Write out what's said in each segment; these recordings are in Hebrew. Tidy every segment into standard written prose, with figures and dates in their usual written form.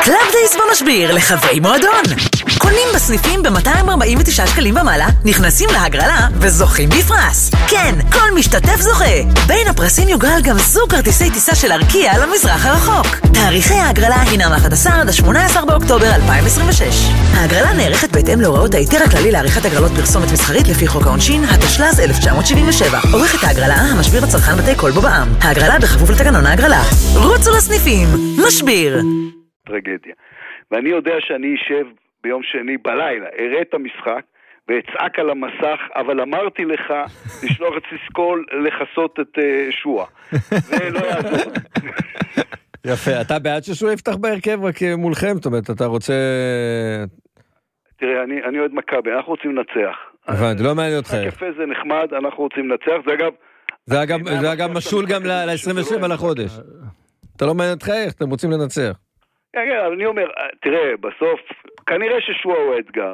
קלאב דייס במשביר לחברי מועדון. קונים בסניפים ב-249 שקלים ומעלה, נכנסים להגרלה וזוכים בפרס. כן, כל משתתף זוכה. בין הפרסים יוגרל גם זוג כרטיסי טיסה של ארקיע למזרח הרחוק. תאריכי ההגרלה הינם 11 עד 18 באוקטובר 2026. ההגרלה נערכת בהתאם להוראות ההיתר הכללי לעריכת הגרלות פרסומת מסחרית לפי חוק העונשין, התשל"ז 1977. עורכת ההגרלה, המשביר הצרכן בתי קול בו בע"מ. ההגרלה בכפוף לתקנון ההגרלה. רוצו לסניפים. משביר. טרגדיה. ואני יודע שאני אשב ביום שני בלילה, אראה את המשחק ואצעק על המסך, אבל אמרתי לך לשלוח את סיסקול לחסות את שואה. זה לא יעזור. יפה, אתה בעד ששואה יפתח בהרכב רק מולכם? זאת אומרת, אתה רוצה... תראה, אני אוהד מכבי, אנחנו רוצים לנצח. הבנתי, לא מעניין אותך. הקפה זה נחמד, אנחנו רוצים לנצח, זה אגב משול גם ל-27 לחודש. אתה לא מעניין אותך איך, אתם רוצים לנצח. כן, אני אומר, תראה, בסוף, כנראה ששואה הוא האתגר.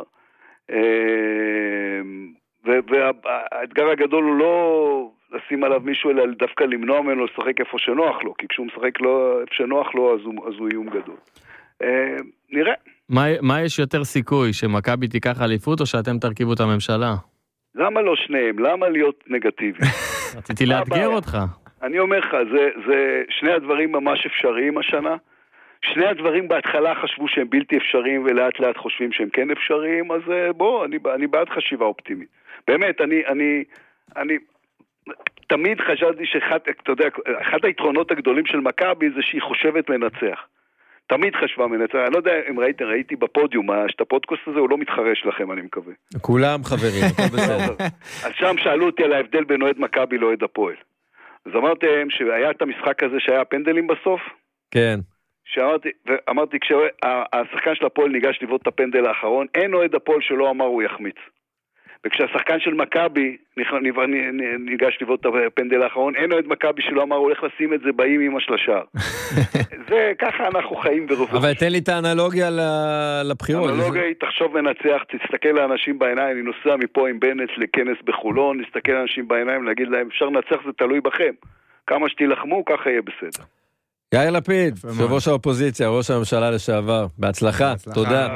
והאתגר הגדול הוא לא לשים עליו מישהו, אלא דווקא למנוע ממנו לשחק איפה שנוח לו, כי כשהוא משחק איפה שנוח לו, אז הוא איום גדול. נראה. מה יש יותר סיכוי, שמכבי תיקח אליפות, או שאתם תרכיבו את הממשלה? למה לא שניהם? למה להיות נגטיבי? רציתי לאתגר אותך. אני אומר לך, זה שני הדברים ממש אפשריים השנה. שני הדברים בהתחלה חשבו שהם בלתי אפשריים, ולאט לאט חושבים שהם כן אפשריים, אז בוא, אני בעד חשיבה אופטימית. באמת, אני תמיד חשבתי אתה יודע, אחד היתרונות הגדולים של מכבי זה שהיא חושבת מנצח. תמיד חשבה מנצח. אני לא יודע אם ראיתי בפודיום, שאת הפודקאסט הזה הוא לא מתחרש לכם, אני מקווה. כולם חברים, הכל בסדר. אז שם שאלו אותי על ההבדל בין אוהד מכבי לאוהד הפועל. אז אמרתם שהיה את המשחק הזה שהיה פנדלים בסוף? כן. אמרתי, כשהשחקן של הפועל ניגש לבעוט את הפנדל האחרון, אין אוהד הפועל שלא אמר הוא יחמיץ. וכשהשחקן של מכבי ניגש לבעוט את הפנדל האחרון, אין אוהד מכבי שלא אמר הוא הולך לשים את זה באים עם השלשה. זה ככה אנחנו חיים ברוב. אבל תן לי את האנלוגיה לבחירות. האנלוגיה היא תחשוב ונצח, תסתכל לאנשים בעיניים, אני נוסע מפה עם בנץ לכנס בחולון, נסתכל לאנשים בעיניים, להגיד להם אפשר לנצח, זה תלוי בכם. כמה שתילחמו, ככה יהיה בסדר. יאיר לפיד, יושב ראש האופוזיציה, ראש הממשלה לשעבר, בהצלחה, תודה.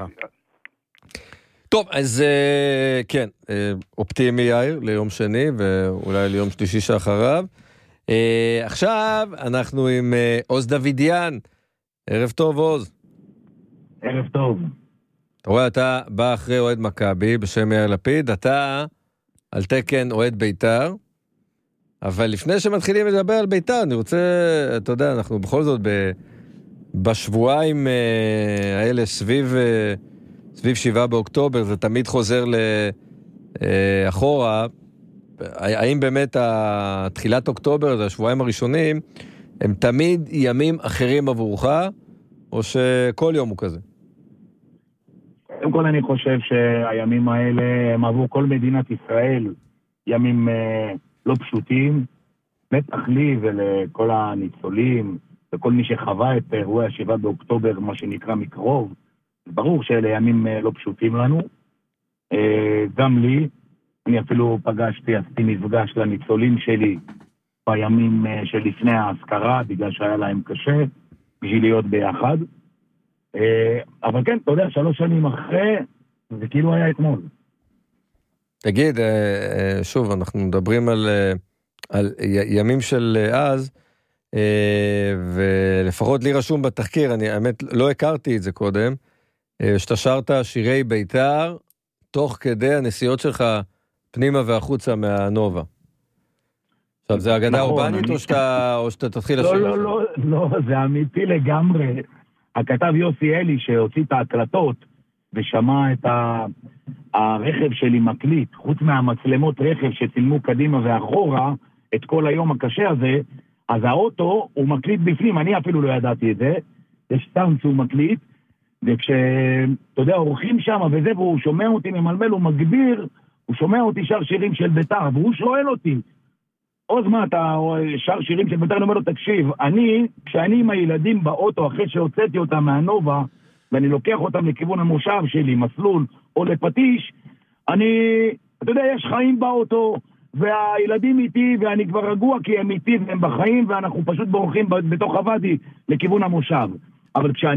טוב, אז כן, אופטימי יאיר ליום שני, ואולי ליום שלישי שאחריו. עכשיו אנחנו עם עוז דוידיאן. ערב טוב עוז. ערב טוב. אתה רואה, אתה בא אחרי אוהד מכבי בשם יאיר לפיד, אתה על תקן אוהד בית"ר, אבל לפני שמתחילים לדבר על בית"ר, אני רוצה, אתה יודע, אנחנו בכל זאת בשבועיים האלה סביב 7 באוקטובר, זה תמיד חוזר לאחורה. האם באמת תחילת אוקטובר, זה השבועיים הראשונים, הם תמיד ימים אחרים עבורך, או שכל יום הוא כזה? קודם כל אני חושב שהימים האלה הם עבור כל מדינת ישראל ימים לא פשוטים, בטח לי ולכל הניצולים וכל מי שחווה את אירועי 7 באוקטובר, מה שנקרא מקרוב. ברור שאלה ימים לא פשוטים לנו, גם לי. אני אפילו עשיתי מפגש לניצולים שלי בימים שלפני ההזכרה, בגלל שהיה להם קשה, בשביל להיות ביחד. אבל כן, אתה יודע, 3 שנים אחרי, זה כאילו היה אתמול. תגיד, שוב, אנחנו מדברים על ימים של אז, ולפחות לי רשום בתחקיר, אני האמת לא הכרתי את זה קודם, שאתה שרת שירי בית"ר, תוך כדי הנסיעות שלך פנימה והחוצה מהנובה. עכשיו, זה אגדה אורבנית, או שאתה תתחיל לשיר? לא, זה אמיתי לגמרי. הכתב יוסי אלי שהוציא את ההקלטות, ושמע את הרכב שלי מקליט, חוץ מהמצלמות רכב שצילמו קדימה ואחורה, את כל היום הקשה הזה, אז האוטו הוא מקליט בפנים, אני אפילו לא ידעתי את זה, יש סאונד שהוא מקליט, וכשאתה יודע, אורחים שם וזה, והוא שומע אותי ממלמל, הוא מגביר, הוא שומע אותי שר שירים של בית"ר, והוא שואל אותי, עוז מה, אתה שר שירים של בית"ר? אני אומר לו, תקשיב, כשאני עם הילדים באוטו, אחרי שהוצאתי אותם מהנובה, ואני לוקח אותם לכיוון המושב שלי, מסלול או לפטיש, אתה יודע, יש חיים באוטו, והילדים איתי, ואני כבר רגוע כי הם איתי והם בחיים, ואנחנו פשוט בורחים בתוך הוואדי לכיוון המושב. אבל כשאני